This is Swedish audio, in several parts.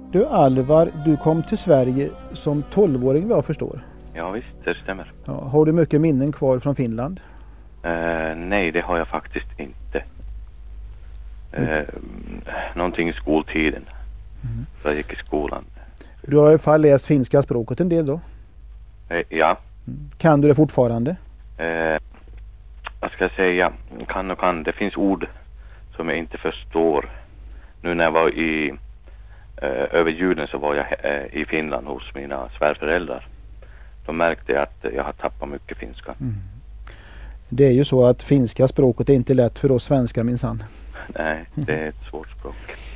Du Alvar, du kom till Sverige som 12-åring vad jag förstår. Ja visst, det stämmer. Ja, har du mycket minnen kvar från Finland? Nej, det har jag faktiskt inte. Någonting i skoltiden. Så jag gick i skolan. Du har i alla fall läst finska språket en del då? Ja. Kan du det fortfarande? Vad ska jag säga? Kan. Det finns ord som jag inte förstår. Nu när jag var över julen så var jag i Finland hos mina svärföräldrar. Då märkte jag att jag har tappat mycket finska. Det är ju så att finska språket är inte lätt för oss svenskar minsann. Nej, det är ett svårt språk.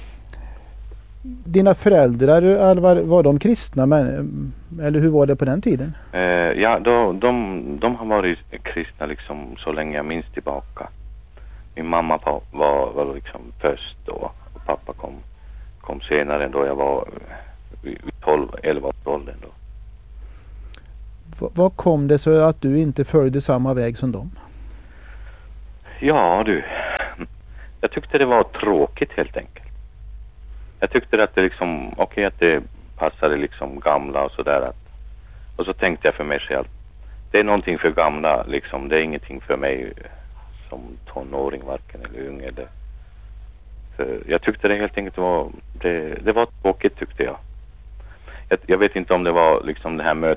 Dina föräldrar, Alvar, var de kristna eller hur var det på den tiden? Ja, de har varit kristna liksom så länge jag minns tillbaka. Min mamma var liksom först då och pappa kom senare då jag var 11 års åldern då. Vad kom det så att du inte följde samma väg som dem? Ja du, jag tyckte det var tråkigt helt enkelt. Jag tyckte att det liksom, att det passade liksom gamla och sådär. Och så tänkte jag för mig själv, det är någonting för gamla liksom, det är ingenting för mig som tonåring varken eller ung eller. För jag tyckte det helt enkelt det var tråkigt tyckte jag. Jag vet inte om det var liksom det här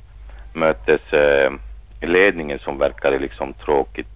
ledningen som verkade liksom tråkigt.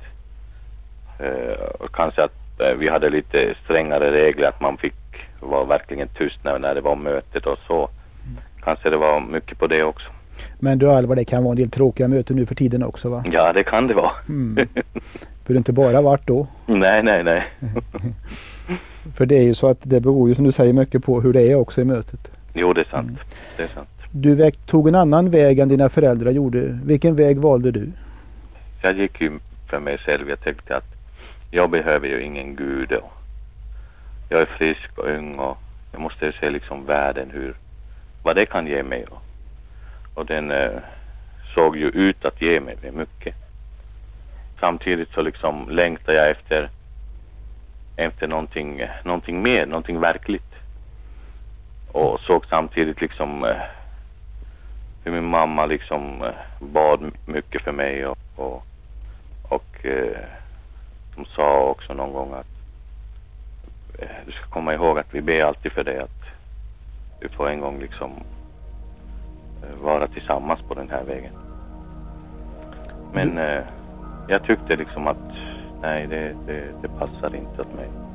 Kanske att vi hade lite strängare regler att man fick vara verkligen tyst när det var mötet och så. Kanske det var mycket på det också. Men du Alvar, det kan vara en del tråkiga möten nu för tiden också va? Ja, det kan det vara. För det inte bara varit då? Nej. För det är ju så att det beror ju som du säger mycket på hur det är också i mötet. Jo, det är sant. Det är sant. Du tog en annan väg än dina föräldrar gjorde. Vilken väg valde du? Jag gick ju för mig själv. Jag tänkte att jag behöver ju ingen gud. Och jag är frisk och ung och jag måste se liksom världen vad det kan ge mig. Och den såg ju ut att ge mig det mycket. Samtidigt så liksom längtar jag efter någonting mer, någonting verkligt. Och såg samtidigt liksom hur min mamma liksom bad mycket för mig och de sa också någon gång att du ska komma ihåg att vi ber alltid för dig att du får en gång liksom vara tillsammans på den här vägen. Men jag tyckte liksom att nej, det passar inte åt mig.